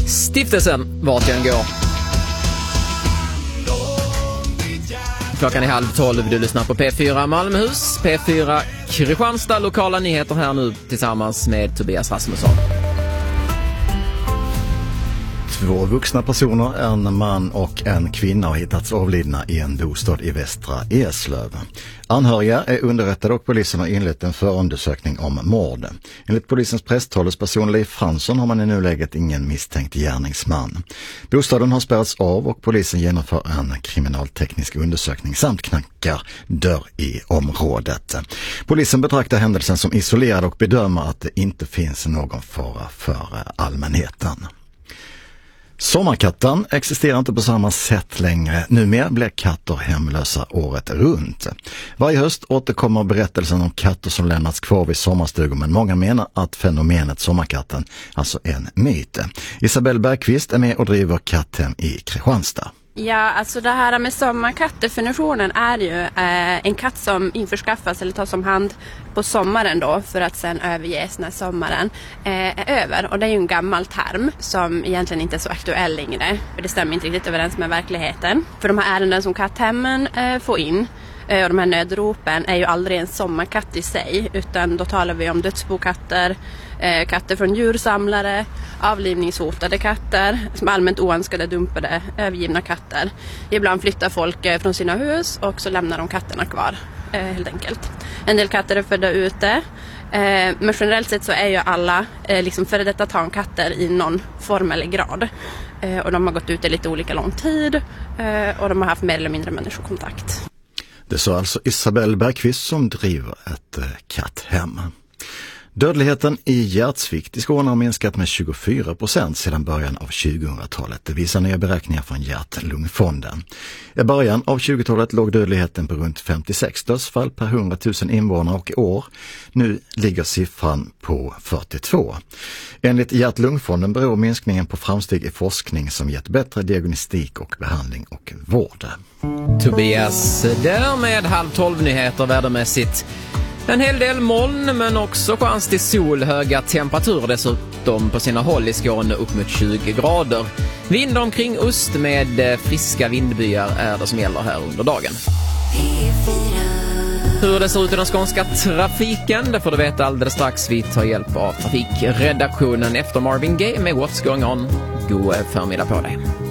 Stiftelsen, vart jag än går. Klockan är 11:30, du lyssnar på P4 Malmöhus, P4 Kristianstad, lokala nyheter här nu tillsammans med Tobias Rasmusson. 2 vuxna personer, en man och en kvinna, har hittats avlidna i en bostad i Västra Eslöv. Anhöriga är underrättade och polisen har inlett en förundersökning om mord. Enligt polisens presstalesperson Leif Fransson har man i nuläget ingen misstänkt gärningsman. Bostaden har spärrats av och polisen genomför en kriminalteknisk undersökning samt knackar dörr i området. Polisen betraktar händelsen som isolerad och bedömer att det inte finns någon fara för allmänheten. Sommarkatten existerar inte på samma sätt längre. Numera blir katter hemlösa året runt. Varje höst återkommer berättelsen om katter som lämnats kvar vid sommarstugor, men många menar att fenomenet sommarkatten alltså är en myt. Isabelle Bergqvist är med och driver Katthem i Kristianstad. Ja, alltså det här med sommarkattdefinitionen är ju en katt som införskaffas eller tas om hand på sommaren då för att sen överges när sommaren är över. Och det är ju en gammal term som egentligen inte är så aktuell längre. För det stämmer inte riktigt överens med verkligheten. För de här ärenden som Katthemmen får in och de här nödropen är ju aldrig en sommarkatt i sig, utan då talar vi om dödsbokatter, katter från djursamlare, avlivningshotade katter, som allmänt oönskade, dumpade, övergivna katter. Ibland flyttar folk från sina hus och så lämnar de katterna kvar, helt enkelt. En del katter är födda ute, men generellt sett så är ju alla liksom före detta tamkatter i någon form eller grad. Och de har gått ute lite olika lång tid och de har haft mer eller mindre människokontakt. Det sa alltså Isabelle Bergqvist som driver ett katthem. Dödligheten i hjärtsvikt i Skåne har minskat med 24% sedan början av 2000-talet. Det visar nya beräkningar från Hjärt-Lungfonden. I början av 20-talet låg dödligheten på runt 56 dödsfall per 100 000 invånare och år. Nu ligger siffran på 42. Enligt Hjärt-Lungfonden beror minskningen på framsteg i forskning som gett bättre diagnostik och behandling och vård. Tobias där med 11:30 vädermässigt. En hel del moln men också chans till sol, höga temperaturer dessutom på sina håll i Skåne upp mot 20 grader. Vind omkring ost med friska vindbyar är det som gäller här under dagen. Hur det ser ut i den skånska trafiken, det får du veta alldeles strax. Vi tar hjälp av trafikredaktionen efter Marvin Gaye med What's Going On. God förmiddag på dig.